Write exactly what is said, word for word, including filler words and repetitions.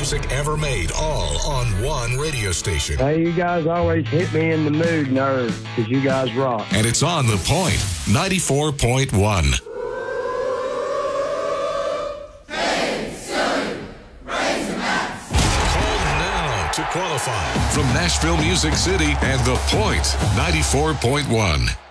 music ever made, all on one radio station. Hey, you guys always hit me in the mood, nerve, because you guys rock. And it's on The Point, ninety-four point one. To qualify from Nashville Music City and The Point, ninety-four point one.